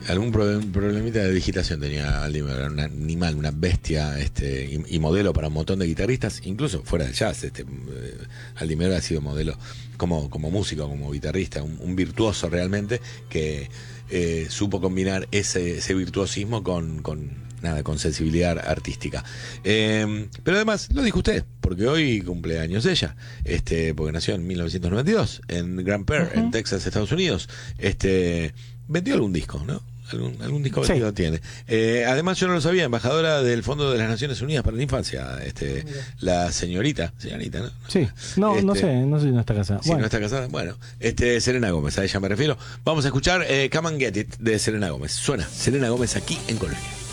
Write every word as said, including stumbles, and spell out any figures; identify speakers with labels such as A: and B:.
A: algún pro- problemita de digitación tenía Aldimero, era un animal, una bestia, este, y, y modelo para un montón de guitarristas, incluso fuera del jazz. Este, eh, Aldimero ha sido modelo como, como músico, como guitarrista, un, un virtuoso realmente que eh, supo combinar ese, ese virtuosismo con, con nada, con sensibilidad artística. Eh, pero además, lo dijo usted, porque hoy cumpleaños ella, este, porque nació en mil novecientos noventa y dos, en Grand Prairie, uh-huh. en Texas, Estados Unidos. Este, vendió algún disco, ¿no? Algún, algún disco vendido sí. tiene. Eh, además, yo no lo sabía, embajadora del Fondo de las Naciones Unidas para la Infancia, este, la señorita, señorita, ¿no?
B: Sí, no,
A: este,
B: no sé, no sé si no está casada.
A: Si
B: bueno.
A: no está casada, bueno, este, Selena Gómez, a ella me refiero. Vamos a escuchar eh, Come and Get It de Selena Gómez. Suena Selena Gómez aquí en Colonia.